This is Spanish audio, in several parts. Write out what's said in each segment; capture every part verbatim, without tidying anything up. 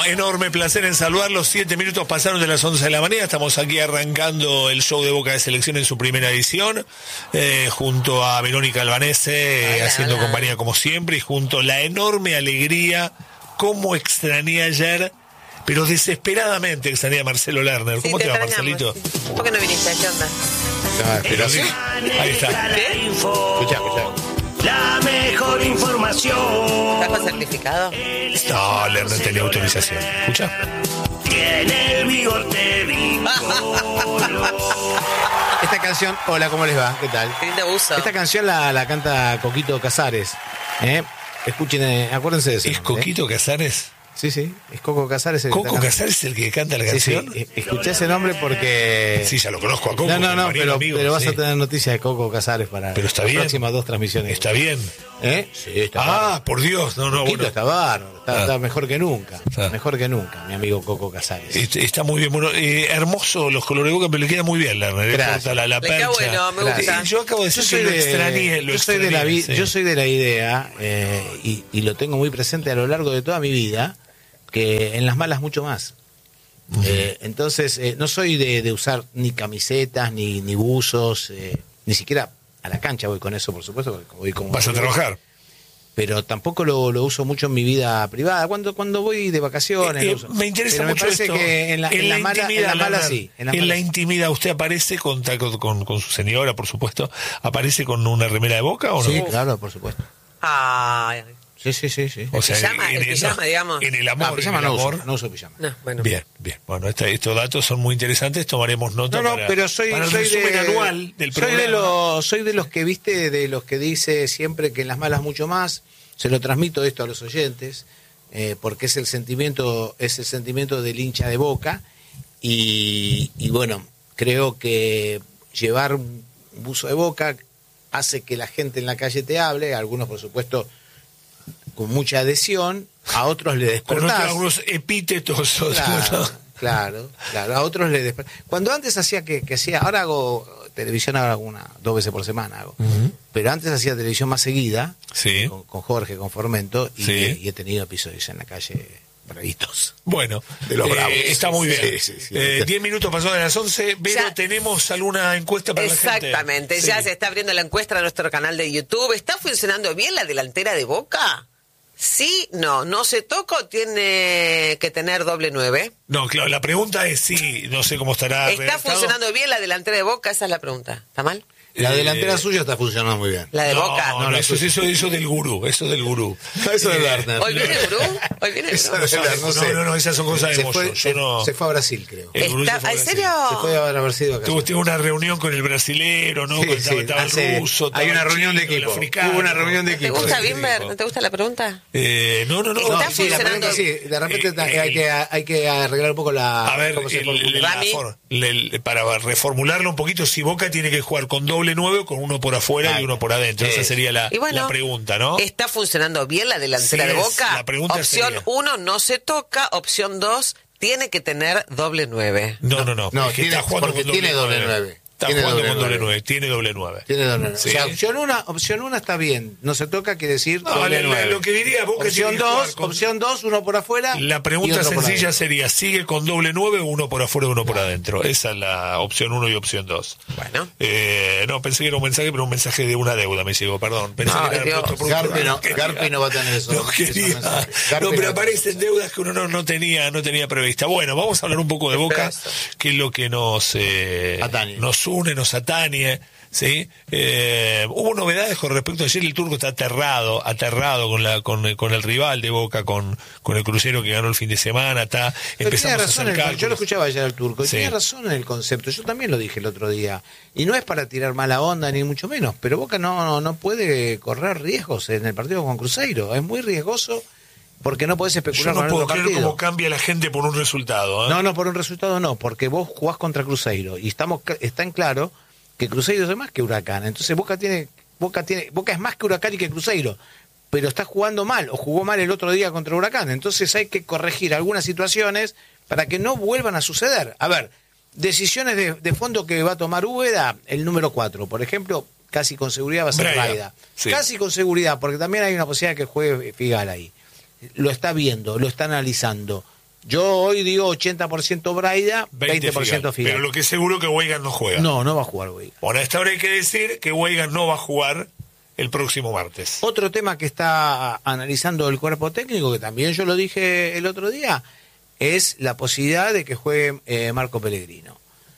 enorme placer en saludarlos. Siete minutos pasaron de las once de la mañana. Estamos aquí arrancando el show de Boca de Selección en su primera edición, eh, junto a Verónica Albanese, eh, hola, haciendo hola. compañía como siempre, y junto a la enorme alegría, cómo extrañé ayer, pero desesperadamente extrañé a Marcelo Lerner. ¿Cómo Sí, te, va, extrañamos. Marcelito? ¿Por qué no viniste? ¿Qué onda? Ah, pero Ahí sí. está. ¿Qué? Escuchá, escuchá. La mejor información. ¿Estás con certificado? No, Lerner tenía autorización. ¿Escucha? Tiene el bigote bicolor. Esta canción, hola, ¿cómo les va? ¿Qué tal? Qué lindo uso. Esta canción la, la canta Coquito Casares. ¿eh? Escuchen, eh, acuérdense de eso. ¿Es Coquito Casares? Sí, sí, es Coco Casares. El que ¿Coco está Casares es el que canta la cantando. Sí, canción? sí, eh, escuché ese nombre porque... Sí, ya lo conozco a Coco. no, no, no, compañero pero, amigo, pero vas sí. a tener noticias de Coco Casares para Pero está las bien. próximas dos transmisiones. Está bien. ¿Eh? Sí, está Ah, bárbaro. por Dios. No, no, Coquito bueno. está bárbaro, está, Ah. está mejor que nunca. Ah. Mejor que nunca, mi amigo Coco Casares. Este, Está muy bien, bueno, eh, hermoso los colores de Boca, pero le queda muy bien, Lerner. eh, Gracias. corta La, la Le queda percha. bueno, me gusta. Eh, Yo acabo de Yo decir soy, que lo de, extrañé, lo yo, soy de la vi- extrañé, sí. yo soy de la idea, eh, y, y lo tengo muy presente a lo largo de toda mi vida, que en las malas mucho más. Ujú. Eh, entonces, eh, no soy de, de usar ni camisetas, ni, ni buzos, eh, ni siquiera a la cancha voy con eso, por supuesto. Porque voy como Vas a trabajar. Pero tampoco lo, lo uso mucho en mi vida privada. Cuando cuando voy de vacaciones. Eh, lo eh, uso. me interesa Pero me mucho parece esto. que en la, en la mala, en la mala Lerner, sí. En la, en mala la sí. intimidad, ¿usted aparece con, con, con, con su señora, por supuesto? ¿Aparece con una remera de Boca o no? Sí, claro, por supuesto. Ay, Sí, sí, sí, sí. O sea, pijama, el en, pijama, digamos. en el No, amor, pijama en el no amor. uso, no uso pijama. no, bueno. Bien, bien. Bueno, esta- estos datos son muy interesantes, tomaremos nota No, no, para, pero soy, para el soy resumen de, anual del soy programa. de los, soy de los que viste, de los que dice siempre que en las malas mucho más. Se lo transmito esto a los oyentes, eh, porque es el sentimiento, es el sentimiento del hincha de Boca, y, y bueno, creo que llevar un buzo de Boca hace que la gente en la calle te hable, algunos por supuesto con mucha adhesión, a otros le Con otros, despertás. algunos epítetos. Claro, ¿no? claro, claro. A otros le desper- Cuando antes hacía que, que hacía, ahora hago televisión ahora una, dos veces por semana hago. Ujú. Pero antes hacía televisión más seguida, Sí. con, con Jorge, con Formento, y, Sí. y he tenido episodios en la calle bravitos. Bueno, De los eh, bravos. está muy bien. Sí, sí, sí. Eh, diez minutos pasaron de las once. Pero Ya. ¿tenemos alguna encuesta para la gente? Exactamente, Sí. ya se está abriendo la encuesta a nuestro canal de YouTube. ¿Está funcionando bien la delantera de Boca? Sí, no, no se toca o tiene que tener doble nueve. No, claro, la pregunta es si, no sé cómo estará ¿Está redactado. funcionando bien la delantera de Boca? Esa es la pregunta. ¿Está mal? La Eh, delantera suya está funcionando muy bien. La de no, Boca. No, No, la eso, suya. eso, eso del gurú, eso del gurú. Eso de Eh, Lerner. ¿Hoy viene el gurú? ¿Hoy viene el Eso gurú? de Lerner, No, sé. no, no, esas son cosas de se Moyo. fue, Yo se, no- se fue a Brasil, creo. El gurú Está- se fue a ¿En Brasil. serio? Se fue a haber sido acá. Tuvo, tuvo una reunión con el brasilero, ¿no? Sí, Con- estaba, sí, estaba el en serio. ruso, estaba Hay una el reunión de chino, el equipo. africano. Hubo una reunión de ¿Te equipo. gusta Sí, Bimber? sí. ¿No te gusta la pregunta? Eh, no, no, no. Está No, sí, la funcionando. verdad que sí. De repente Eh, ta- eh, hay, que, hay que arreglar un poco la... A ver, ¿cómo se el- formula? la Rami. for- le- para reformularlo un poquito, si Boca tiene que jugar con doble nueve o con uno por afuera Ah, y uno por adentro. sí. Esa sería la, Y bueno, la pregunta, ¿no? ¿está funcionando bien la delantera Sí de es. Boca? La pregunta Opción sería- uno, no se toca. Opción dos, tiene que tener doble nueve. No, no, no. No, es que tiene- está jugando porque con tiene doble nueve. Está Tiene jugando doble con doble nueve. nueve. Tiene doble nueve. Tiene doble nueve. Sí. O sea, opción una, opción una está bien. No se toca, quiere decir No, doble la- la- nueve. lo que diría Boca opción tiene que jugar dos, con- opción dos, uno por afuera. La y pregunta otro por sencilla adentro. sería, ¿sigue con doble nueve o uno por afuera y uno por adentro? Esa es la opción uno y opción dos. Bueno. Eh, no, pensé que era un mensaje, pero un mensaje de una deuda me llegó, perdón. Pensé No, que era Dios. nuestro productor. Garpi no, quería- Garpi no va a tener eso. No esos quería. mensajes. Garpi No, pero va a tener aparecen deudas que uno no, no tenía no tenía prevista. Bueno, vamos a hablar un poco de Boca, Eso. que es lo que nos eh, Atañe. nos une, nos atañe. ¿Sí? Eh, hubo novedades con respecto a ayer. El Turco está aterrado, aterrado con la con, con el rival de Boca, con, con el Crucero que ganó el fin de semana. Está, Pero tiene empezamos a razón, hacer el- yo lo cálculos. escuchaba ayer al Turco, y Sí. tiene razón en el concepto, yo también lo dije el otro día, y no es para tirar mala onda ni mucho menos, pero Boca no, no puede correr riesgos en el partido con Cruzeiro, es muy riesgoso porque no podés Yo especular no con puedo otro creer partido. cómo cambia la gente por un resultado. ¿eh? No, no, por un resultado no, porque vos jugás contra Cruzeiro y estamos cl- está en claro que Cruzeiro es más que Huracán, entonces Boca tiene Boca tiene Boca es más que Huracán y que Cruzeiro, pero está jugando mal o jugó mal el otro día contra Huracán, entonces hay que corregir algunas situaciones para que no vuelvan a suceder. A ver, decisiones de, de fondo que va a tomar Úbeda, el número cuatro, por ejemplo, casi con seguridad va a ser Braida, Raida. sí. Casi con seguridad, porque también hay una posibilidad que juegue Figal ahí. Lo está viendo, lo está analizando. Yo hoy digo ochenta por ciento Braida, veinte por ciento Figal. Pero lo que es seguro que Weigand no juega. No, no va a jugar Weigand. Bueno, a esta hora hay que decir que Weigand no va a jugar el próximo martes. Otro tema que está analizando el cuerpo técnico, que también yo lo dije el otro día, es la posibilidad de que juegue eh, Marco Pellegrino.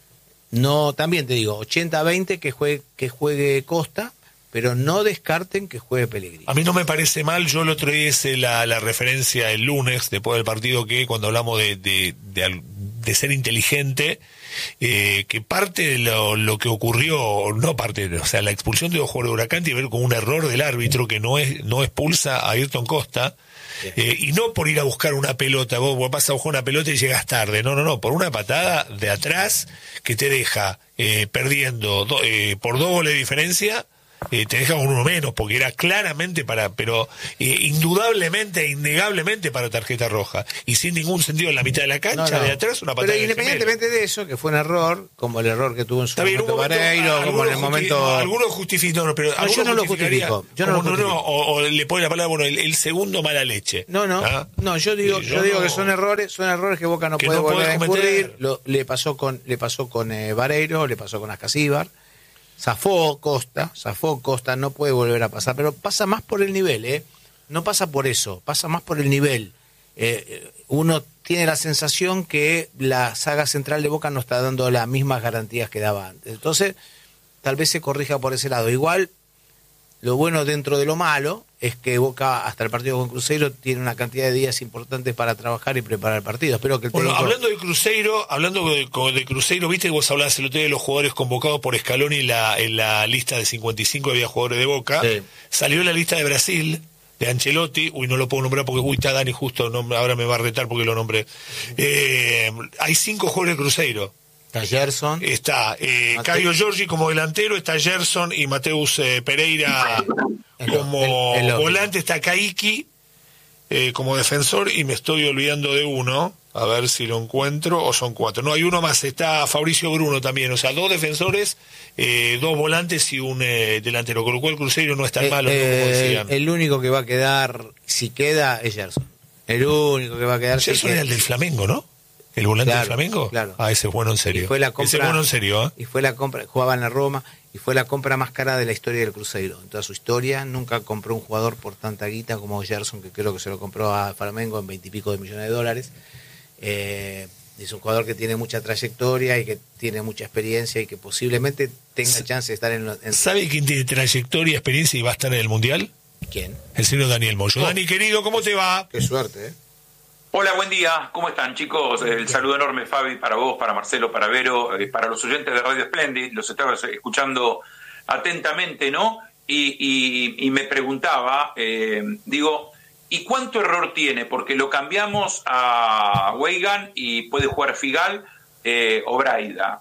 No, también te digo, ochenta veinte que juegue, que juegue Costa, pero no descarten que juegue Pellegrino. A mí no me parece mal, yo el otro día hice la, la referencia el lunes, después del partido, que cuando hablamos de, de, de, de ser inteligente, eh, que parte de lo, lo que ocurrió, no parte, o sea, la expulsión de los jugadores de Huracán tiene que ver con un error del árbitro que no es no expulsa a Ayrton Costa, eh, y no por ir a buscar una pelota, vos, vos vas a buscar una pelota y llegas tarde, no, no, no, por una patada de atrás que te deja eh, perdiendo do, eh, por dos goles de diferencia. Eh, te deja con uno menos, porque era claramente para, pero eh, indudablemente, innegablemente para tarjeta roja, y sin ningún sentido en la mitad de la cancha, no, no. de atrás una patada. Pero independientemente de, de eso, que fue un error, como el error que tuvo en su bien, momento Vareiro, como en el momento... Algunos justifican, no, pero no, yo no lo justifico. Yo no, lo justifico. No, o, o le pone la palabra, bueno, el, el segundo mala leche. No, no, ¿ah? no, yo digo, yo, yo digo no, que son errores, son errores que Boca no que puede no volver a incurrir. Lo, le pasó con, le pasó con eh, Vareiro, le pasó con Ascasíbar. Zafó Costa, zafó Costa, no puede volver a pasar, pero pasa más por el nivel, ¿eh? No pasa por eso, pasa más por el nivel. Eh, uno tiene la sensación que la saga central de Boca no está dando las mismas garantías que daba antes. Entonces, tal vez se corrija por ese lado. Igual, lo bueno dentro de lo malo es que Boca, hasta el partido con Cruzeiro, tiene una cantidad de días importantes para trabajar y preparar el partido. Espero que el bueno, técnico... hablando de Cruzeiro, hablando de, de Cruzeiro, viste que vos hablabas el otro día de los jugadores convocados por Scaloni en la, en la lista de cincuenta y cinco había jugadores de Boca. Sí. Salió la lista de Brasil, de Ancelotti, uy, no lo puedo nombrar porque uy, está Dani justo, no, ahora me va a retar porque lo nombré. Eh, hay cinco jugadores de Cruzeiro. Está Gerson. Está eh, Caio Giorgi como delantero, está Gerson y Mateus eh, Pereira como el, el, el volante, está Caiki eh, como defensor, y me estoy olvidando de uno, a ver si lo encuentro, o son cuatro. No, hay uno más, está Fabricio Bruno también, o sea, dos defensores, eh, dos volantes y un eh, delantero, con lo cual Cruzeiro no es tan eh, malo, eh, como decían. El único que va a quedar, si queda, es Gerson. El único que va a quedar... Gerson si era el del Flamengo, ¿no? ¿El volante claro, del Flamengo? Claro. Ah, ese es bueno en serio. Y fue la compra, ese es bueno en serio, ¿eh? Y fue la compra, jugaba en la Roma, y fue la compra más cara de la historia del Cruzeiro. En toda su historia, nunca compró un jugador por tanta guita como Gerson, que creo que se lo compró a Flamengo en veintipico de millones de dólares. Eh, es un jugador que tiene mucha trayectoria y que tiene mucha experiencia y que posiblemente tenga chance de estar en... en... ¿Sabe quién tiene trayectoria, experiencia y va a estar en el Mundial? ¿Quién? El señor Daniel Moyo. Oh. Dani, querido, ¿cómo te va? Qué suerte, ¿eh? Hola, buen día. ¿Cómo están, chicos? El saludo enorme, Fabi, para vos, para Marcelo, para Vero, eh, para los oyentes de Radio Splendid. Los estaba escuchando atentamente, ¿no? Y, y, y me preguntaba, eh, digo, ¿y cuánto error tiene? Porque lo cambiamos a Weigand y puede jugar Figal eh, o Braida.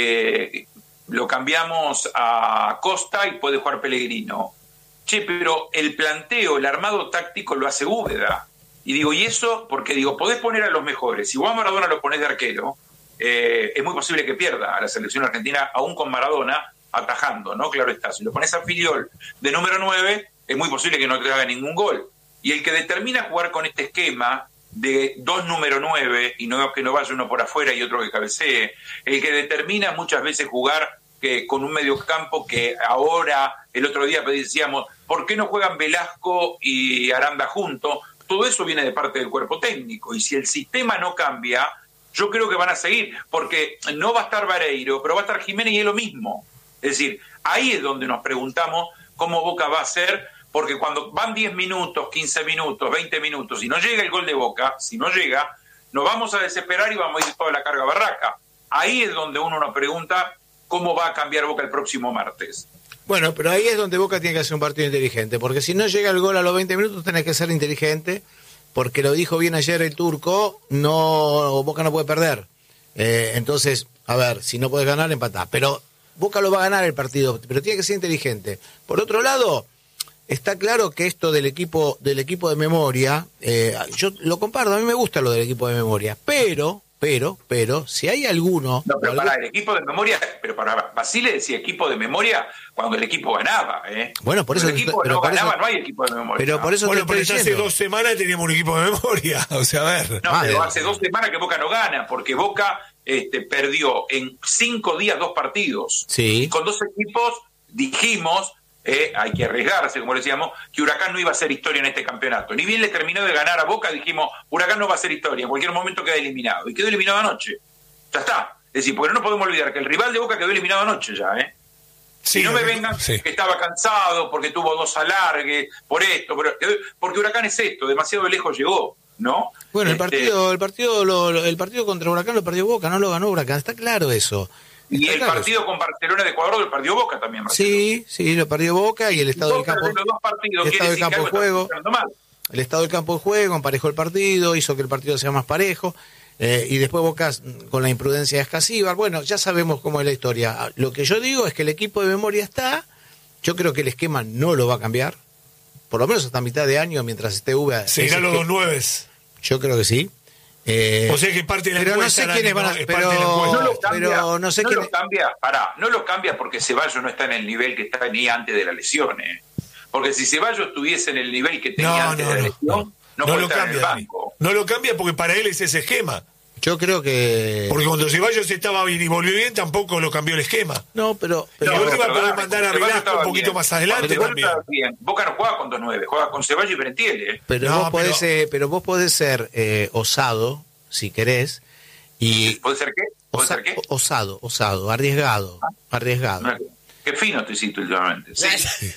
Eh, lo cambiamos a Costa y puede jugar Pellegrino. Che, pero el planteo, el armado táctico lo hace Úbeda. Y digo, ¿y eso? Porque digo, podés poner a los mejores. Si vos a Maradona lo ponés de arquero, eh, es muy posible que pierda a la selección argentina, aún con Maradona atajando, ¿no? Claro está. Si lo pones a Filiol de número nueve, es muy posible que no te haga ningún gol. Y el que determina jugar con este esquema de dos número nueve, y no que no vaya uno por afuera y otro que cabecee, el que determina muchas veces jugar que, con un mediocampo que ahora, el otro día decíamos, ¿por qué no juegan Velasco y Aranda juntos? Todo eso viene de parte del cuerpo técnico, y si el sistema no cambia, yo creo que van a seguir, porque no va a estar Vareiro, pero va a estar Jiménez y es lo mismo. Es decir, ahí es donde nos preguntamos cómo Boca va a ser, porque cuando van diez minutos, quince minutos, veinte minutos, y no llega el gol de Boca, si no llega, nos vamos a desesperar y vamos a ir toda la carga barraca. Ahí es donde uno nos pregunta cómo va a cambiar Boca el próximo martes. Bueno, pero ahí es donde Boca tiene que hacer un partido inteligente, porque si no llega el gol a los veinte minutos tenés que ser inteligente, porque lo dijo bien ayer el turco, no Boca no puede perder. Eh, entonces, a ver, si no puedes ganar, empatás. Pero Boca lo va a ganar el partido, pero tiene que ser inteligente. Por otro lado, está claro que esto del equipo del equipo de memoria, eh, yo lo comparto, a mí me gusta lo del equipo de memoria, pero, pero, pero, si hay alguno... No, pero algo- para el equipo de memoria, pero para Basile decía equipo de memoria cuando el equipo ganaba, ¿eh? Bueno, por eso Cuando el te equipo estoy- pero no por eso- ganaba, no hay equipo de memoria. pero por eso Bueno, te pero estoy ya hace diciendo. dos semanas teníamos un equipo de memoria. O sea, a ver. No, Ah, pero de- hace dos semanas que Boca no gana, porque Boca este, perdió en cinco días dos partidos. Sí. Y con dos equipos dijimos, eh, hay que arriesgarse, como decíamos, que Huracán no iba a hacer historia en este campeonato. Ni bien le terminó de ganar a Boca, dijimos, Huracán no va a hacer historia, en cualquier momento queda eliminado. Y quedó eliminado anoche. Ya está. Es decir, porque no nos podemos olvidar que el rival de Boca quedó eliminado anoche ya, ¿eh? Sí, y no me lo- vengan sí. que estaba cansado porque tuvo dos alargues, por esto, por- porque Huracán es esto, demasiado lejos llegó, ¿no? Bueno, el Este, partido, el partido, lo- lo- el partido contra Huracán lo perdió Boca, no lo ganó Huracán, está claro eso. Y Está el claro partido con Barcelona de Ecuador lo perdió Boca también, eso. Marcelo. Sí, sí, lo perdió Boca y el estado del Boca campo, de los dos partidos el quiere estado del decir que campo de algo está juego, funcionando mal. el estado del campo de juego emparejó el partido, hizo que el partido sea más parejo. Eh, y después Boca con la imprudencia de Escasíbar. Bueno, ya sabemos cómo es la historia. Lo que yo digo es que el equipo de memoria está. Yo creo que el esquema no lo va a cambiar. Por lo menos hasta mitad de año, mientras esté V. Seguirán los dos nueves. Yo creo que sí. Eh, O sea que parte de la pero no encuesta, sé Dani, quiénes van a- ¿no? Es pero- parte de la encuesta. No lo cambia, pero no sé no quién- lo cambia, pará, no lo cambia porque Ceballos no está en el nivel que está ni antes de la lesión, ¿eh? Porque si Ceballos estuviese en el nivel que tenía No, antes no, de la no. lesión, No, no, no puede lo estar en cambia. el Dani. banco. No lo cambia porque para él es ese esquema. Yo creo que. Porque cuando Ceballos estaba bien y volvió bien, tampoco lo cambió el esquema. No, pero. pero Y No, última pero puede perdóname, mandar a Ceballos Velasco estaba un poquito bien. más adelante Ceballos también. estaba bien. Boca no juega con dos nueve, juega con Ceballos y Brentiel, ¿eh? pero, No, vos podés, pero- eh, pero vos podés ser eh, osado, si querés. Y. ¿Puede ser qué? ¿Puede osa- ser qué? osado, osado, arriesgado. Arriesgado. No, qué fino te hiciste últimamente. Sí.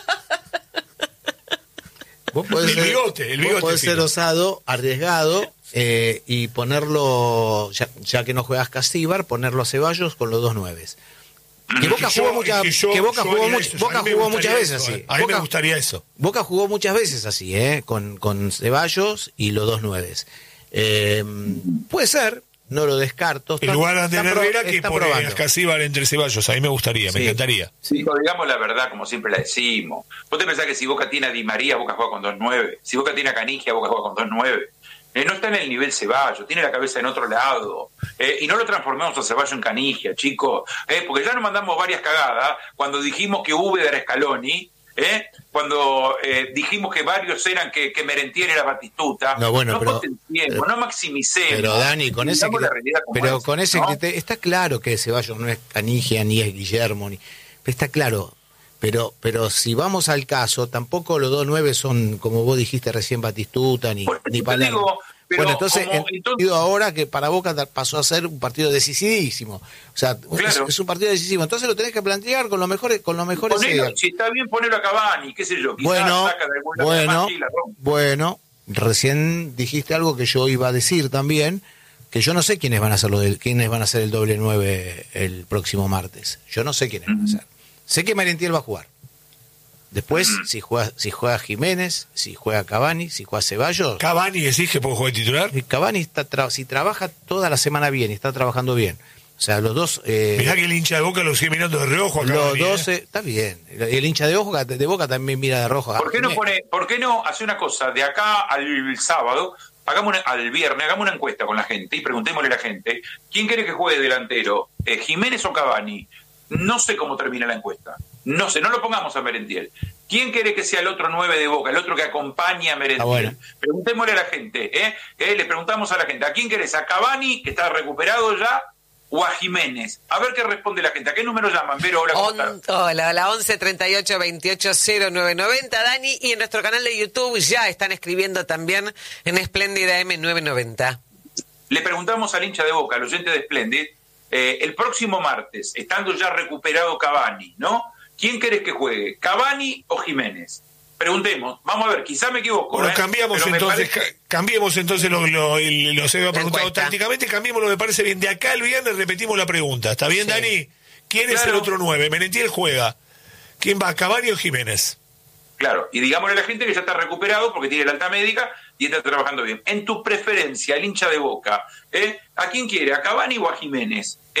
Vos podés El ser- bigote, el vos bigote podés fino. ser osado, arriesgado, eh, y ponerlo, ya, ya que no juegas Castíbar, ponerlo a Ceballos con los dos nueves. Que Boca Y yo- jugó, muchas- y yo- que Boca yo jugó, haría much- eso. Boca A mí me jugó gustaría muchas veces eso, así. eh. A mí Boca, me gustaría eso. Boca jugó muchas veces así, ¿eh? con, con Ceballos y los dos nueves. Eh, puede ser, no lo descarto. En lugar de Ander pro- Herrera, que está pone probando. a Casíbar entre Ceballos. A mí me gustaría, me Sí. encantaría. Sí, pero digamos la verdad, como siempre la decimos. ¿Vos te pensás que si Boca tiene a Di María, Boca juega con dos nueve? Si Boca tiene a Canigia, Boca juega con dos nueve. Eh, no está en el nivel Ceballos, tiene la cabeza en otro lado. Eh, y no lo transformemos a Ceballos en Canigia, chicos. Eh, porque ya nos mandamos varias cagadas cuando dijimos que Úbeda era Scaloni. ¿Eh? Cuando eh, dijimos que varios eran que, que Merentiel era Batistuta. No, bueno, pero- potenciemos, pero- no maximicemos. Pero Dani, con ese Digamos la criterio, realidad como pero es, con ese ¿no? criterio, está claro que Ceballos no es Canigia ni es Guillermo, ni, está claro. Pero, pero si vamos al caso, tampoco los dos nueve son, como vos dijiste recién, Batistuta ni, Por eso ni te Palermo. digo, pero Bueno, entonces, como- el entonces- partido ahora que para Boca ta- pasó a ser un partido decisivísimo. O sea, es, Claro. es un partido decisivo. Entonces lo tenés que plantear con los mejores, con los mejores Ponelo, ideas. si está bien, ponelo a Cavani, qué sé yo. Quizás Bueno, saca de algún lado bueno, más y la rompe. bueno, recién dijiste algo que yo iba a decir también, que yo no sé quiénes van a hacer lo del, quiénes van a hacer el doble nueve el próximo martes. Yo no sé quiénes van a hacer. Sé que Merentiel va a jugar. Después, si juega, si juega Jiménez, si juega Cavani, si juega Ceballos. Cavani decís que puede jugar de titular. Y Cavani está tra- si trabaja toda la semana bien y está trabajando bien. O sea, los dos. eh, Mirá que el hincha de Boca lo sigue mirando de reojo a los Cavani, dos ¿eh? eh, está bien. El hincha de, ojo, de Boca también mira de rojo. a ¿Por qué no Jiménez. pone, por qué no hace una cosa? De acá al sábado, hagamos una- al viernes, hagamos una encuesta con la gente y preguntémosle a la gente, ¿quién quiere que juegue delantero? Eh, ¿Jiménez o Cavani? No sé cómo termina la encuesta. No sé, no lo pongamos a Merentiel. ¿Quién quiere que sea el otro nueve de Boca, el otro que acompaña a Merentiel? Ah, bueno. Preguntémosle a la gente, ¿eh? Eh, Le preguntamos a la gente, ¿a quién querés? ¿A Cavani, que está recuperado ya, o a Jiménez? A ver qué responde la gente. ¿A qué número llaman? Vero, hola, ¿cómo On- estás? hola, la once treinta y ocho veintiocho cero nueve noventa, Dani, y en nuestro canal de YouTube ya están escribiendo también en Espléndida M nueve noventa. Le preguntamos al hincha de Boca, al oyente de Splendid, eh, el próximo martes, estando ya recuperado Cavani, ¿no? ¿Quién querés que juegue? ¿Cavani o Jiménez? Preguntemos, vamos a ver, quizá me equivoco. Bueno, ¿eh? cambiamos Pero me entonces, parece- ca- cambiemos entonces lo, lo, el- lo se había La preguntado encuesta. tácticamente, cambiemos lo que me parece bien. De acá al viernes repetimos la pregunta. ¿Está bien, Sí. Dani? ¿Quién es Claro. el otro nueve? Merentiel juega. ¿Quién va? ¿Cavani o Jiménez? Claro, y digámosle a la gente que ya está recuperado porque tiene la alta médica y está trabajando bien. En tu preferencia, el hincha de Boca, ¿eh? ¿A quién quiere? ¿A Cavani o a Jiménez? ¿Eh?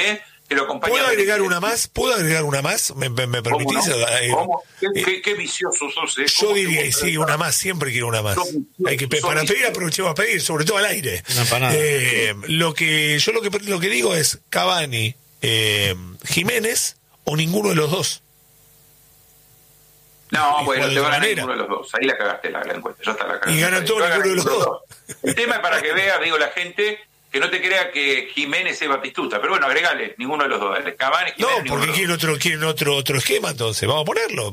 que lo acompaña. ¿Puedo agregar Benítez. una más? ¿Puedo agregar una más? ¿Me, me, me ¿Cómo permitís? no? Eh, ¿Cómo? ¿Qué, eh, qué, qué vicioso sos, eh? Yo ¿Cómo diría, te y gusta sí, esa- una más, siempre quiero una más. Sos vicioso, Hay que, sos para pedir vicioso. aprovechemos a pedir, sobre todo al aire. Una empanada. Eh, lo que yo lo que lo que digo es Cavani, eh, Jiménez o ninguno de los dos. No, Y bueno, juega de te van a otra ganar manera. ninguno de los dos. Ahí la cagaste la, la encuesta, ya está la cagaste. Y ganan Ahí, todos va a ganar ninguno de los dos. El tema es para que vea, digo, la gente, que no te crea que Jiménez es Batistuta, pero bueno, agregale, ninguno de los dos. Cavani, Jiménez, No, ninguno porque de los dos. quieren otro, quieren otro, otro esquema, entonces, vamos a ponerlo.